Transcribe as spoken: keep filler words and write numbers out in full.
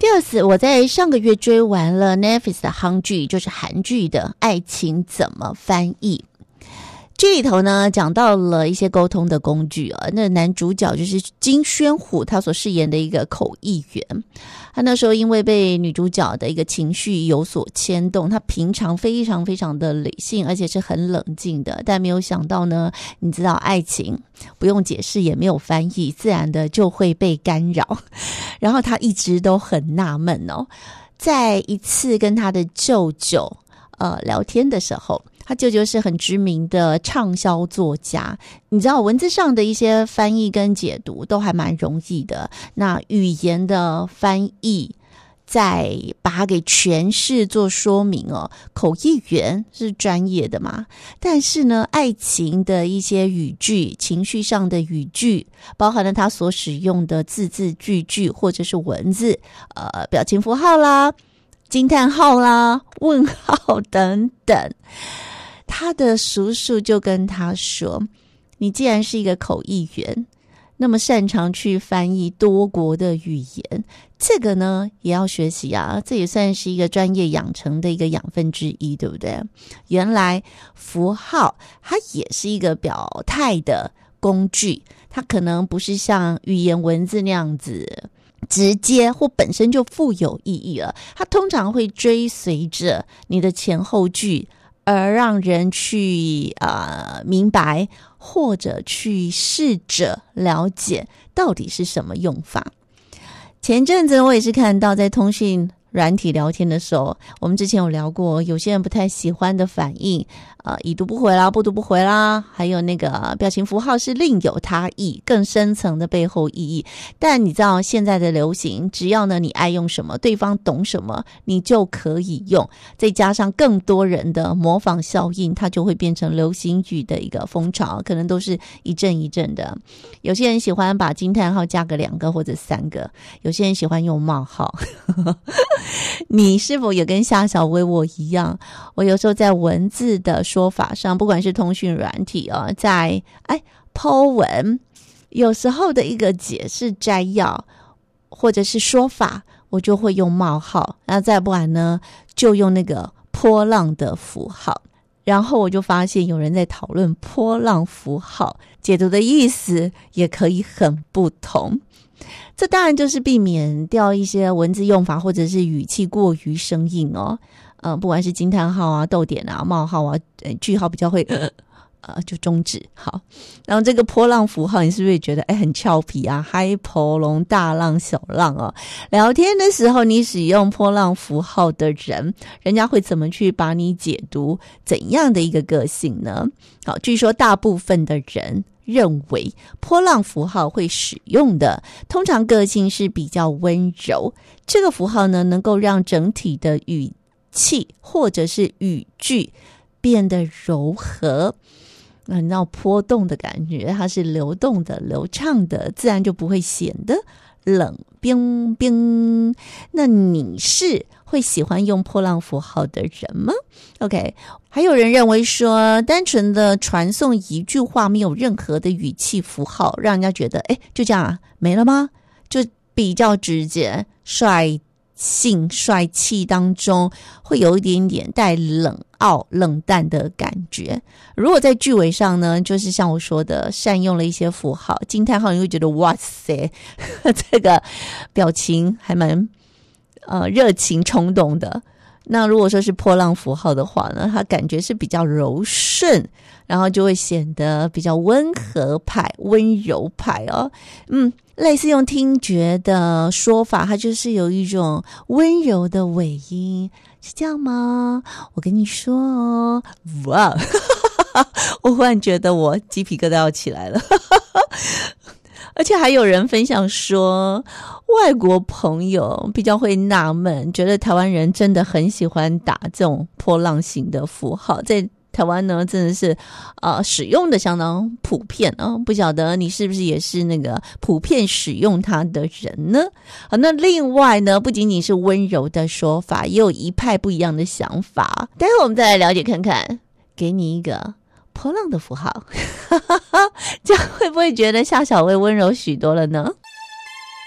Yes， 我在上个月追完了 Netflix 的韩剧，就是韩剧的《爱情怎么翻译》。这里头呢讲到了一些沟通的工具啊，那男主角就是金宣虎他所饰演的一个口译员。他那时候因为被女主角的一个情绪有所牵动，他平常非常非常的理性，而且是很冷静的，但没有想到呢，你知道爱情不用解释也没有翻译，自然的就会被干扰。然后他一直都很纳闷哦，在一次跟他的舅舅呃聊天的时候，他舅舅是很知名的畅销作家，你知道文字上的一些翻译跟解读都还蛮容易的，那语言的翻译再把它给诠释做说明哦，口译员是专业的嘛，但是呢爱情的一些语句，情绪上的语句，包含了他所使用的字字句句或者是文字，呃，表情符号啦，惊叹号啦，问号等等。他的叔叔就跟他说，你既然是一个口译员，那么擅长去翻译多国的语言，这个呢也要学习啊，这也算是一个专业养成的一个养分之一，对不对？原来符号它也是一个表态的工具，它可能不是像语言文字那样子直接或本身就富有意义了，它通常会追随着你的前后句而让人去呃明白，或者去试着了解到底是什么用法。前阵子我也是看到在通讯软体聊天的时候，我们之前有聊过，有些人不太喜欢的反应，呃，已读不回啦，不读不回啦，还有那个表情符号是另有他意，更深层的背后意义。但你知道现在的流行，只要呢你爱用什么，对方懂什么，你就可以用，再加上更多人的模仿效应，它就会变成流行语的一个风潮，可能都是一阵一阵的。有些人喜欢把惊叹号加个两个或者三个，有些人喜欢用冒号。你是否也跟夏小薇我一样，我有时候在文字的说法上，不管是通讯软体啊，在哎 po 文，有时候的一个解释摘要或者是说法，我就会用冒号，那再不然呢就用那个波浪的符号。然后我就发现有人在讨论波浪符号解读的意思也可以很不同，这当然就是避免掉一些文字用法或者是语气过于生硬哦，呃，不管是惊叹号啊、逗点啊、冒号啊、呃、句号比较会呃呃就终止。好，然后这个波浪符号，你是不是也觉得哎很俏皮啊？嗨波龙大浪小浪哦，聊天的时候你使用波浪符号的人，人家会怎么去把你解读怎样的一个个性呢？好，据说大部分的人认为波浪符号会使用的通常个性是比较温柔，这个符号呢能够让整体的语气或者是语句变得柔和，你知道波动的感觉，它是流动的流畅的，自然就不会显得冷冰冰。那你是会喜欢用波浪符号的人吗？ OK， 还有人认为说单纯的传送一句话没有任何的语气符号，让人家觉得诶就这样啊没了吗？就比较直接率性帅气当中会有一点点带冷傲冷淡的感觉。如果在句尾上呢，就是像我说的善用了一些符号，惊叹号你会觉得哇塞这个表情还蛮呃热情冲动的。那如果说是波浪符号的话呢，它感觉是比较柔顺，然后就会显得比较温和派温柔派哦。嗯，类似用听觉的说法，它就是有一种温柔的尾音，是这样吗？我跟你说哦，哇我忽然觉得我鸡皮疙瘩要起来了而且还有人分享说，外国朋友比较会纳闷，觉得台湾人真的很喜欢打这种波浪形的符号，在台湾呢真的是呃使用的相当普遍啊、哦，不晓得你是不是也是那个普遍使用它的人呢？好，那另外呢，不仅仅是温柔的说法，也有一派不一样的想法。待会我们再来了解看看，给你一个波浪的符号这样会不会觉得夏小薇温柔许多了呢？